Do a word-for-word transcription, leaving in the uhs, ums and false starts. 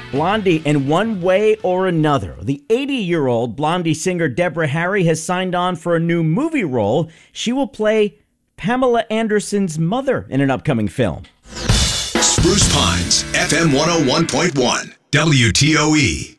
Blondie in one way or another. The eighty-year-old Blondie singer Deborah Harry has signed on for a new movie role. She will play Pamela Anderson's mother in an upcoming film. Spruce Pines, F M one oh one point one, W T O E.